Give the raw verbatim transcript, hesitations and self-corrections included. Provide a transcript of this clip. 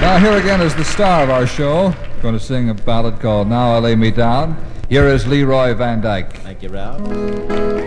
Now here again is the star of our show, going to sing a ballad called Now I Lay Me Down. Here is Leroy Van Dyke. Thank you, Ralph.